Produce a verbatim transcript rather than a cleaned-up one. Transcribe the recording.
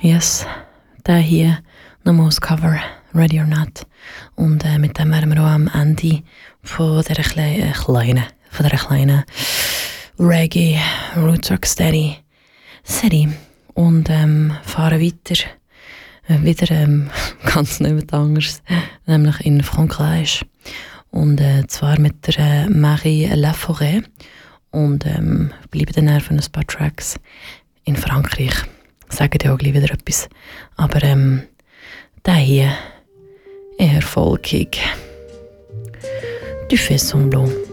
yes, der hier nochmal das Cover, Ready or Not. Und äh, mit dem wären wir auch am Ende von dieser klei äh, kleinen, von dieser kleinen Reggae, Roots Rocksteady Serie. Und ähm, fahren weiter, äh, wieder ähm, ganz nicht anders, nämlich in Frankreich. Und äh, zwar mit der äh, Marie Laforêt. Und ähm, bleiben dann für ein paar Tracks in Frankreich. Sagen ja auch gleich wieder etwas. Aber ähm, der hier eher folkig. Du fais semblant.